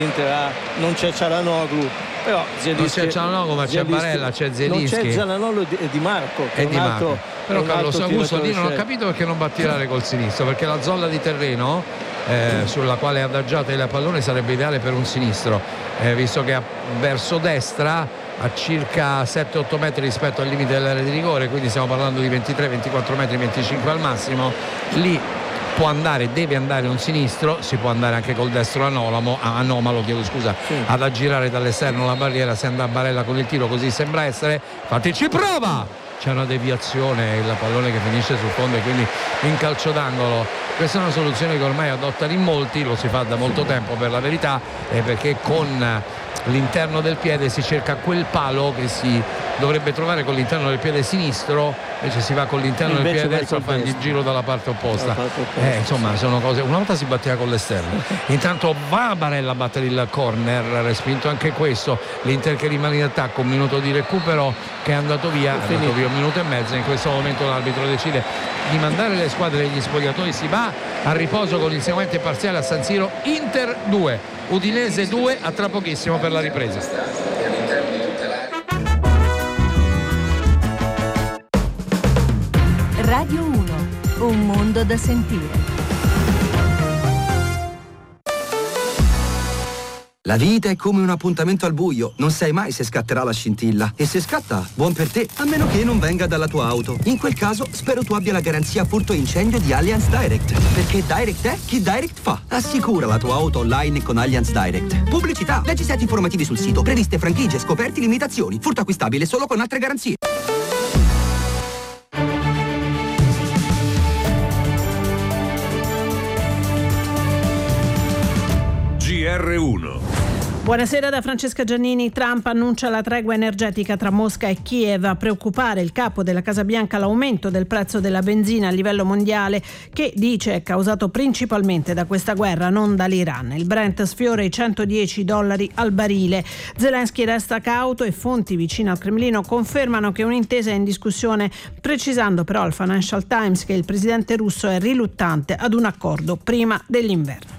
Non c'è Cialanoglu, però non c'è Cialanoglu, ma c'è Barella, c'è Zielinski, non c'è Cialanoglu e Di Marco, che Di Marco. Però Carlos Augusto lì non ho capito perché non va a tirare col sinistro, perché la zolla di terreno sulla quale è adagiata il pallone sarebbe ideale per un sinistro, visto che verso destra a circa 7-8 metri rispetto al limite dell'area di rigore, quindi stiamo parlando di 23-24 metri, 25 al massimo. Lì può andare, deve andare un sinistro, si può andare anche col destro anomalo, ad aggirare dall'esterno la barriera se andrà Barella con il tiro, così sembra essere. Infatti ci prova, c'è una deviazione, il pallone che finisce sul fondo e quindi in calcio d'angolo. Questa è una soluzione che ormai adottano in molti, lo si fa da molto tempo per la verità, perché con l'interno del piede si cerca quel palo che si dovrebbe trovare con l'interno del piede sinistro, invece si va con l'interno del piede destro a fare il giro dalla parte opposta. Insomma, sono cose. Una volta si batteva con l'esterno. Intanto va Barella a battere il corner, respinto anche questo. L'Inter che rimane in attacco, un minuto di recupero che è andato via un minuto e mezzo. In questo momento l'arbitro decide di mandare le squadre degli spogliatoi, si va a riposo con il seguente parziale a San Siro: Inter 2, Udinese 2, a tra pochissimo per la ripresa. Radio 1, un mondo da sentire. La vita è come un appuntamento al buio, non sai mai se scatterà la scintilla. E se scatta, buon per te, a meno che non venga dalla tua auto. In quel caso, spero tu abbia la garanzia furto incendio di Allianz Direct. Perché Direct è chi Direct fa. Assicura la tua auto online con Allianz Direct. Pubblicità, leggi set informativi sul sito, previste franchigie, scoperti, limitazioni. Furto acquistabile solo con altre garanzie. GR1. Buonasera da Francesca Giannini. Trump annuncia la tregua energetica tra Mosca e Kiev. A preoccupare il capo della Casa Bianca l'aumento del prezzo della benzina a livello mondiale, che dice è causato principalmente da questa guerra, non dall'Iran. Il Brent sfiora i $110 al barile. Zelensky resta cauto e fonti vicine al Cremlino confermano che un'intesa è in discussione, precisando però al Financial Times che il presidente russo è riluttante ad un accordo prima dell'inverno.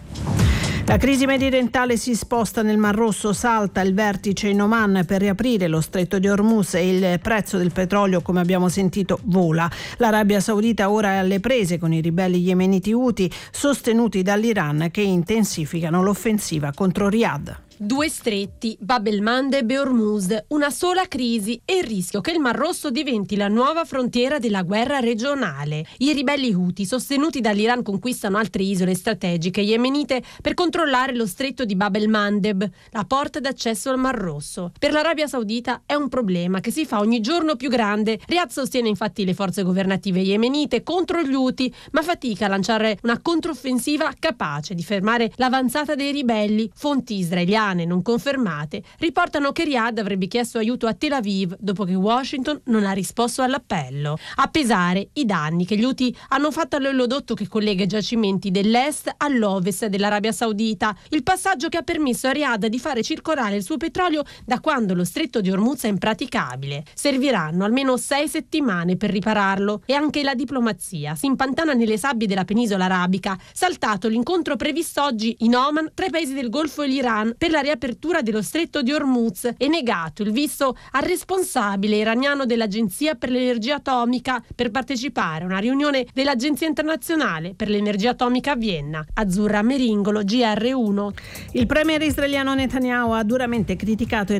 La crisi mediorientale si sposta nel Mar Rosso, salta il vertice in Oman per riaprire lo stretto di Hormuz e il prezzo del petrolio, come abbiamo sentito, vola. L'Arabia Saudita ora è alle prese con i ribelli yemeniti Houthi, sostenuti dall'Iran, che intensificano l'offensiva contro Riyadh. Due stretti, Bab el-Mandeb e Hormuz, una sola crisi e il rischio che il Mar Rosso diventi la nuova frontiera della guerra regionale. I ribelli Houthi, sostenuti dall'Iran, conquistano altre isole strategiche yemenite per controllare lo stretto di Bab el-Mandeb, la porta d'accesso al Mar Rosso. Per l'Arabia Saudita è un problema che si fa ogni giorno più grande. Riyadh sostiene infatti le forze governative yemenite contro gli Houthi, ma fatica a lanciare una controffensiva capace di fermare l'avanzata dei ribelli. Fonti israeliane non confermate riportano che Riyadh avrebbe chiesto aiuto a Tel Aviv dopo che Washington non ha risposto all'appello. A pesare i danni che gli Houthi hanno fatto all'oleodotto che collega i giacimenti dell'est all'ovest dell'Arabia Saudita, il passaggio che ha permesso a Riyadh di fare circolare il suo petrolio da quando lo stretto di Hormuz è impraticabile. Serviranno almeno 6 settimane per ripararlo e anche la diplomazia si impantana nelle sabbie della penisola arabica, saltato l'incontro previsto oggi in Oman tra i paesi del Golfo e l'Iran per la riapertura dello stretto di Hormuz e negato il visto al responsabile iraniano dell'Agenzia per l'Energia Atomica per partecipare a una riunione dell'Agenzia Internazionale per l'Energia Atomica a Vienna. Azzurra Meringolo, GR1. Il premier israeliano Netanyahu ha duramente criticato i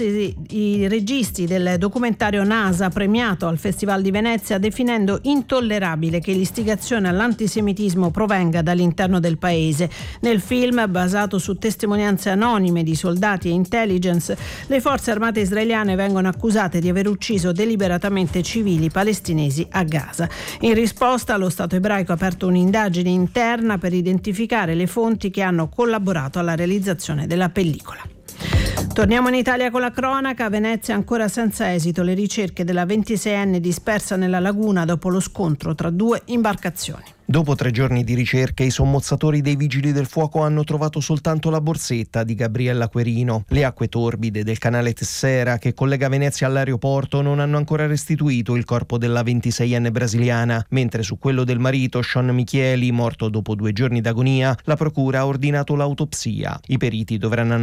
registi del documentario NASA premiato al Festival di Venezia, definendo intollerabile che l'istigazione all'antisemitismo provenga dall'interno del paese. Nel film, basato su testimonianze anonime di soldati e intelligence, le forze armate israeliane vengono accusate di aver ucciso deliberatamente civili palestinesi a Gaza. In risposta, lo Stato ebraico ha aperto un'indagine interna per identificare le fonti che hanno collaborato alla realizzazione della pellicola. Torniamo in Italia con la cronaca. A Venezia ancora senza esito le ricerche della 26enne dispersa nella laguna dopo lo scontro tra due imbarcazioni. Dopo 3 giorni di ricerche, i sommozzatori dei Vigili del Fuoco hanno trovato soltanto la borsetta di Gabriella Querino. Le acque torbide del canale Tessera, che collega Venezia all'aeroporto, non hanno ancora restituito il corpo della 26enne brasiliana, mentre su quello del marito, Sean Michieli, morto dopo 2 giorni d'agonia, la procura ha ordinato l'autopsia. I periti dovranno